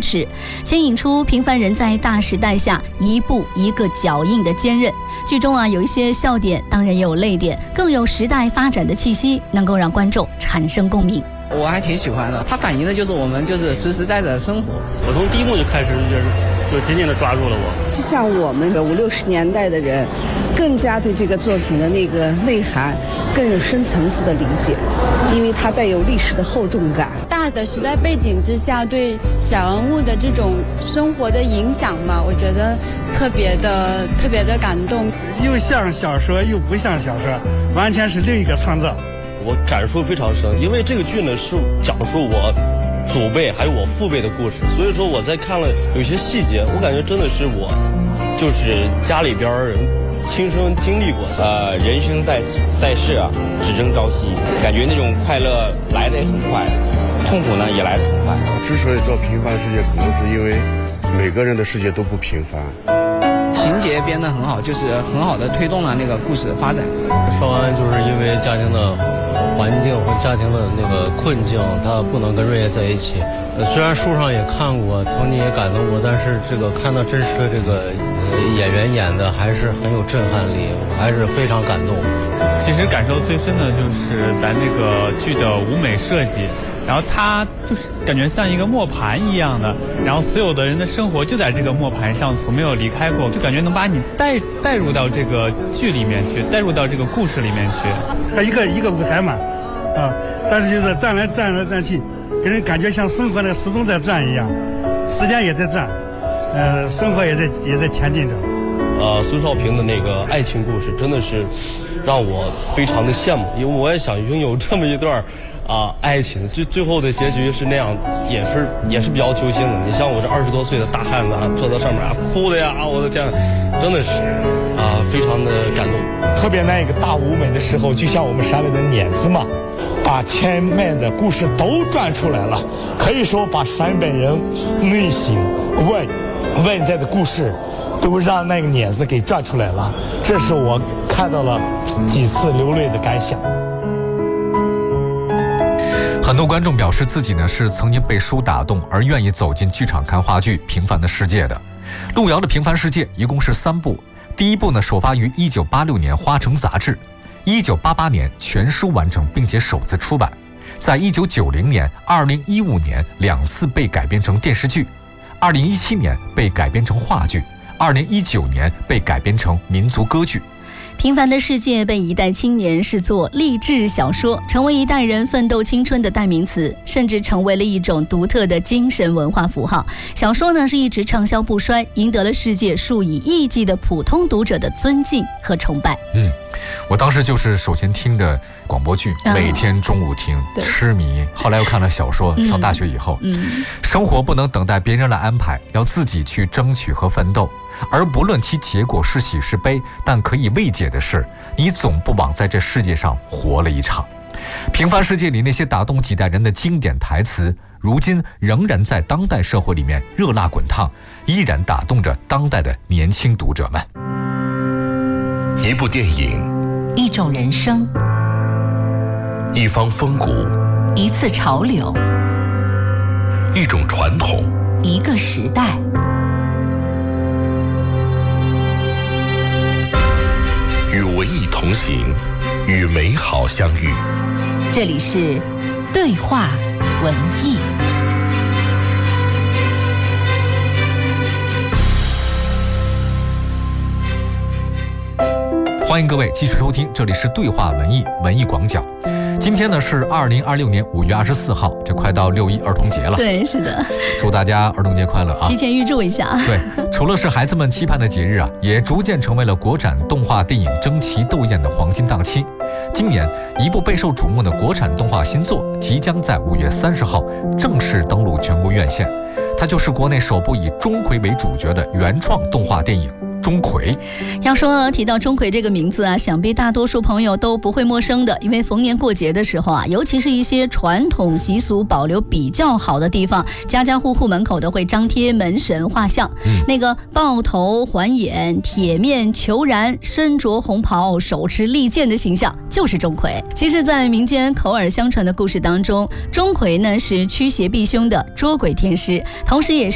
事，牵引出平凡人在大时代下一步一个脚印的坚韧。剧中有一些笑点，当然也有泪点，更有时代发展的气息，能够让观众产生共鸣。 我还挺喜欢的，它反映的就是我们实实在在的生活。 我从第一幕就开始就紧紧地抓住了我。 就像我们的50、60年代的人，更加对这个作品的那个内涵更有深层次的理解，因为它带有历史的厚重感。 大的时代背景之下，对小人物的这种生活的影响嘛，我觉得特别的感动。 又像小说又不像小说，完全是另一个创造。 我感受非常深，因为这个剧呢是讲述我祖辈还有我父辈的故事，所以说我在看了有些细节，我感觉真的是我就是家里边人亲身经历过。 人生在世啊，只争朝夕，感觉那种快乐来得也很快，痛苦呢也来得很快。 之所以叫平凡世界，可能是因为每个人的世界都不平凡。 情节编得很好，就是很好的推动了那个故事的发展。 少安就是因为家庭的环境和家庭的那个困境，他不能跟瑞叶在一起。虽然书上也看过，曾经也感动过，但是这个看到真实的这个演员演的还是很有震撼力，我还是非常感动。 其实感受最深的就是咱这个剧的舞美设计，然后它就是感觉像一个磨盘一样的，然后所有的人的生活就在这个磨盘上，从没有离开过，就感觉能把你带入到这个剧里面去，带入到这个故事里面去。 它一个舞台嘛，但是就是站来站去，给人感觉像生活的始终在转一样，时间也在转，生活也在前进着。 孙少平的那个爱情故事真的是让我非常的羡慕，因为我也想拥有这么一段爱情，最后的结局是那样，也是比较揪心的。你像我这20多岁的大汉子坐在上面哭的呀，我的天，真的是非常的感动。 特别那个大舞美的时候，就像我们山里的碾子嘛，把前面的故事都转出来了，可以说把山本人内心外在的故事都让那个碾子给转出来了，这是我看到了几次流泪的感想。 很多观众表示自己呢是曾经被书打动而愿意走进剧场看话剧《平凡的世界》的。路遥的《平凡世界》一共是3部，第一部呢首发于1986年《花城》杂志，1988年全书完成并且首次出版，在1990年、2015年2次被改编成电视剧，2017年被改编成话剧，2019年被改编成民族歌剧。 平凡的世界被一代青年视作励志小说，成为一代人奋斗青春的代名词，甚至成为了一种独特的精神文化符号。小说呢是一直畅销不衰，赢得了世界数以亿计的普通读者的尊敬和崇拜。 我当时就是首先听的广播剧，每天中午听，痴迷。后来又看了小说，上大学以后，生活不能等待别人来安排，要自己去争取和奋斗。而不论其结果是喜是悲，但可以慰藉的是，你总不枉在这世界上活了一场。平凡世界里那些打动几代人的经典台词，如今仍然在当代社会里面热辣滚烫，依然打动着当代的年轻读者们。 一部电影， 一种人生， 一方风骨， 一次潮流， 一种传统， 一个时代。 与文艺同行，与美好相遇。 这里是对话文艺。 欢迎各位继续收听，这里是对话文艺文艺广角。今天呢是2026年5月24号，这快到6·1儿童节了。 对，是的， 祝大家儿童节快乐啊！ 提前预祝一下。 对，除了是孩子们期盼的节日也逐渐成为了国产动画电影争奇斗艳的黄金档期。今年一部备受瞩目的国产动画新作即将在5月30号正式登陆全国院线，它就是国内首部以钟馗为主角的原创动画电影钟馗。 要说提到钟馗这个名字想必大多数朋友都不会陌生的，因为逢年过节的时候尤其是一些传统习俗保留比较好的地方，家家户户门口都会张贴门神画像，那个抱头环眼、铁面虬髯、身着红袍、手持利剑的形象就是钟馗。其实在民间口耳相传的故事当中，钟馗呢是驱邪避凶的捉鬼天师，同时也是